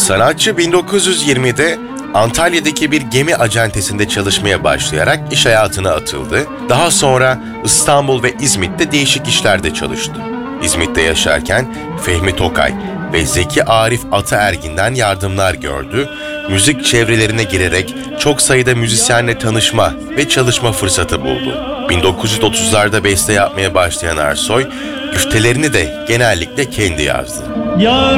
Sanatçı 1920'de Antalya'daki bir gemi acentesinde çalışmaya başlayarak iş hayatına atıldı. Daha sonra İstanbul ve İzmit'te değişik işlerde çalıştı. İzmit'te yaşarken Fehmi Tokay ve Zeki Arif Ataergin'den yardımlar gördü. Müzik çevrelerine girerek çok sayıda müzisyenle tanışma ve çalışma fırsatı buldu. 1930'larda beste yapmaya başlayan Ersoy, güftelerini de genellikle kendi yazdı. Yar